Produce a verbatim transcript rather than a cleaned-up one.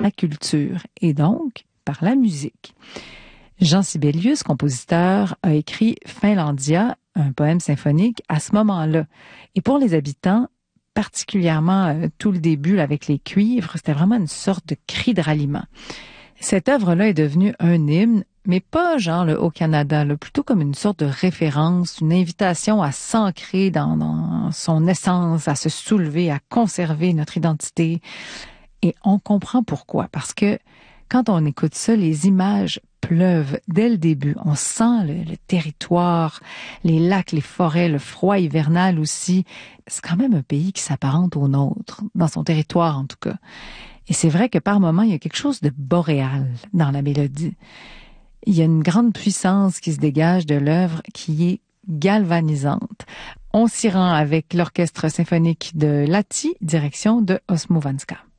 la culture et donc par la musique. Jean Sibelius, compositeur, a écrit Finlandia, un poème symphonique, à ce moment-là. Et pour les habitants, particulièrement euh, tout le début là, avec les cuivres, c'était vraiment une sorte de cri de ralliement. Cette œuvre-là est devenue un hymne, mais pas genre le Haut-Canada, là, plutôt comme une sorte de référence, une invitation à s'ancrer dans, dans son essence, à se soulever, à conserver notre identité. Et on comprend pourquoi, parce que quand on écoute ça, les images pleuvent dès le début. On sent le, le territoire, les lacs, les forêts, le froid hivernal aussi. C'est quand même un pays qui s'apparente au nôtre, dans son territoire en tout cas. Et c'est vrai que par moments, il y a quelque chose de boréal dans la mélodie. Il y a une grande puissance qui se dégage de l'œuvre qui est galvanisante. On s'y rend avec l'orchestre symphonique de Lahti, direction de Osmo Vanska.